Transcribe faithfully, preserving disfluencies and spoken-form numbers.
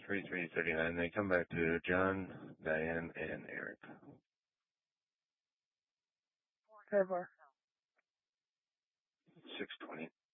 thirty-three thirty-nine. They come back to John, Diane, and Eric. Trevor. six twenty.